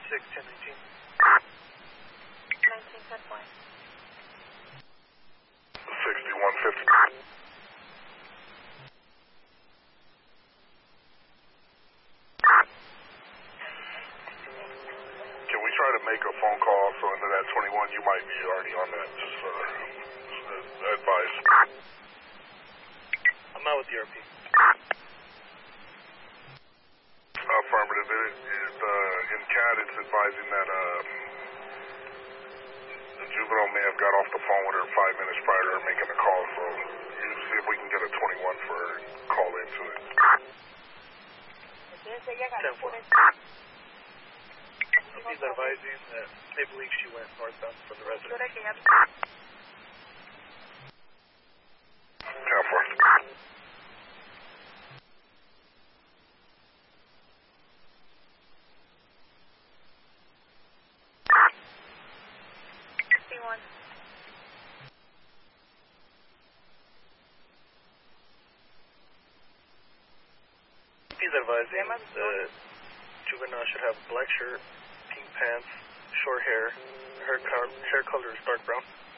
1019. 19, 10 point. 6150. Can we try to make a phone call also into that 21? You might be already on that. Just advise. I'm out with the RP. Affirmative. In CAD, it's advising that the juvenile may have got off the phone with her 5 minutes prior to her making the call. So you see if we can get a 21 for her and call into it. 10-4. He's advising that they believe she went northbound from the residence. 10-4. He's advising the juvenile should have black shirt, pink pants, short hair. Her hair color is dark brown.